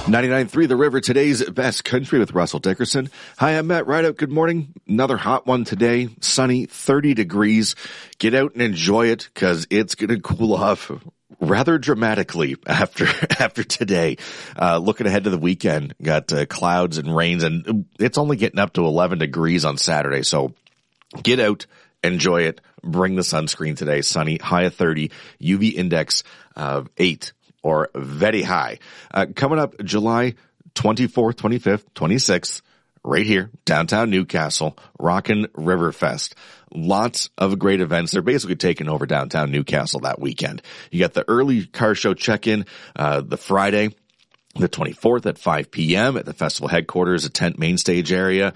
99.3 The River, today's best country with Russell Dickerson. Hi, I'm Matt Rideout. Good morning. Another hot one today. Sunny, 30 degrees. Get out and enjoy it because it's going to cool off rather dramatically after today. Looking ahead to the weekend, got clouds and rains, and it's only getting up to 11 degrees on Saturday. So get out, enjoy it. Bring the sunscreen today. Sunny, high of 30, UV index of 8. Or very high. Coming up July 24th, 25th, 26th, right here, downtown Newcastle, Rockin' River Fest. Lots of great events. They're basically taking over downtown Newcastle that weekend. You got the early car show check-in, the Friday, the 24th at 5 p.m. at the festival headquarters, a tent main stage area.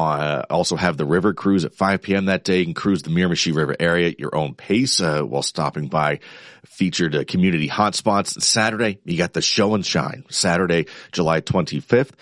Also have the river cruise at 5 p.m. that day. You can cruise the Miramichi River area at your own pace while stopping by featured community hotspots. Saturday, you got the show and shine. Saturday, July 25th,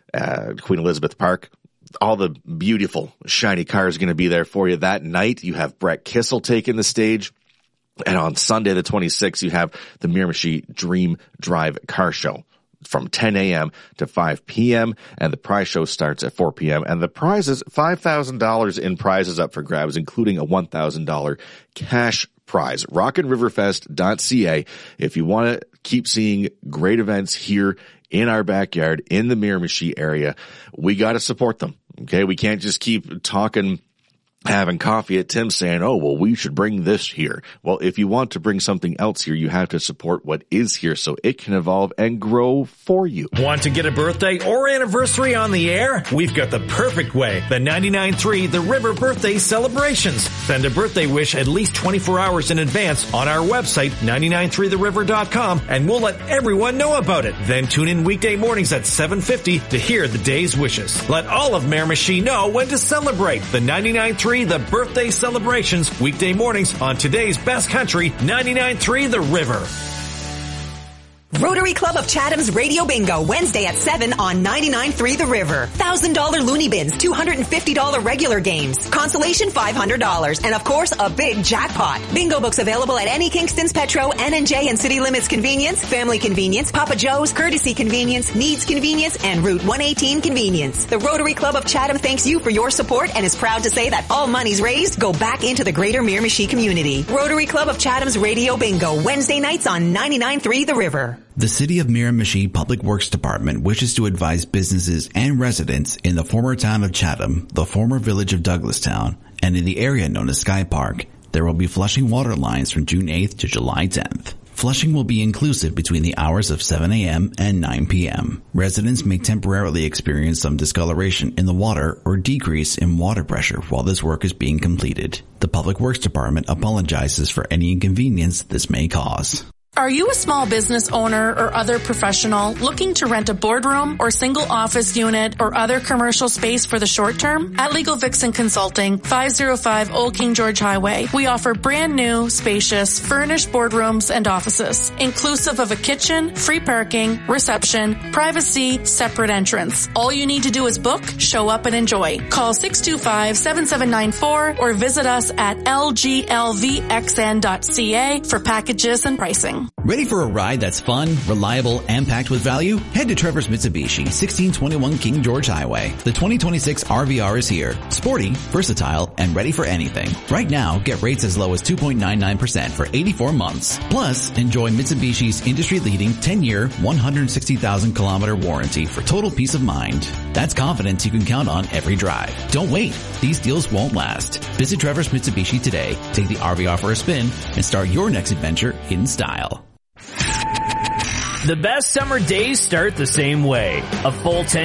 Queen Elizabeth Park. All the beautiful, shiny cars are going to be there for you that night. You have Brett Kissel taking the stage. And on Sunday, the 26th, you have the Miramichi Dream Drive Car Show from 10 a.m. to 5 p.m. and the prize show starts at 4 p.m. and the prizes, $5,000 in prizes up for grabs, including a $1,000 cash prize. RockinRiverFest.ca. If you want to keep seeing great events here in our backyard, in the Miramichi area, we got to support them. Okay. We can't just keep talking, having coffee at Tim's saying, oh, well, we should bring this here. Well, if you want to bring something else here, you have to support what is here so it can evolve and grow for you. Want to get a birthday or anniversary on the air? We've got the perfect way. The 99.3 The River Birthday Celebrations. Send a birthday wish at least 24 hours in advance on our website, 993theriver.com, and we'll let everyone know about it. Then tune in weekday mornings at 7:50 to hear the day's wishes. Let all of Miramichi know when to celebrate. The 99.3 The Birthday Celebrations, weekday mornings on today's best country, 99.3 The River. Rotary Club of Chatham's Radio Bingo, Wednesday at 7 on 99.3 The River. $1,000 loony bins, $250 regular games, consolation $500, and of course, a big jackpot. Bingo books available at any Kingston's, Petro, NNJ and City Limits Convenience, Family Convenience, Papa Joe's, Courtesy Convenience, Needs Convenience, and Route 118 Convenience. The Rotary Club of Chatham thanks you for your support and is proud to say that all monies raised go back into the greater Miramichi community. Rotary Club of Chatham's Radio Bingo, Wednesday nights on 99.3 The River. The City of Miramichi Public Works Department wishes to advise businesses and residents in the former town of Chatham, the former village of Douglastown, and in the area known as Sky Park, there will be flushing water lines from June 8th to July 10th. Flushing will be inclusive between the hours of 7 a.m. and 9 p.m. Residents may temporarily experience some discoloration in the water or decrease in water pressure while this work is being completed. The Public Works Department apologizes for any inconvenience this may cause. Are you a small business owner or other professional looking to rent a boardroom or single office unit or other commercial space for the short term? At Legal Vixen Consulting, 505 Old King George Highway, we offer brand new, spacious, furnished boardrooms and offices, inclusive of a kitchen, free parking, reception, privacy, separate entrance. All you need to do is book, show up, and enjoy. Call 625-7794 or visit us at lglvxn.ca for packages and pricing. Ready for a ride that's fun, reliable, and packed with value? Head to Trevor's Mitsubishi, 1621 King George Highway. The 2026 RVR is here. Sporty, versatile, and ready for anything. Right now, get rates as low as 2.99% for 84 months. Plus, enjoy Mitsubishi's industry-leading 10-year, 160,000-kilometer warranty for total peace of mind. That's confidence you can count on every drive. Don't wait. These deals won't last. Visit Trevor's Mitsubishi today, take the RVR for a spin, and start your next adventure in style. The best summer days start the same way. A full tank